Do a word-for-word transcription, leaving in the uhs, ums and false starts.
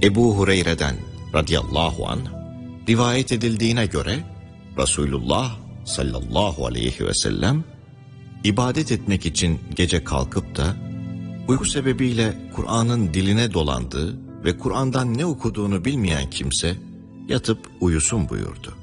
Ebu Hureyre'den radıyallahu anh rivayet edildiğine göre Resulullah sallallahu aleyhi ve sellem ibadet etmek için gece kalkıp da uyku sebebiyle Kur'an'ın diline dolandığı ve Kur'an'dan ne okuduğunu bilmeyen kimse yatıp uyusun buyurdu.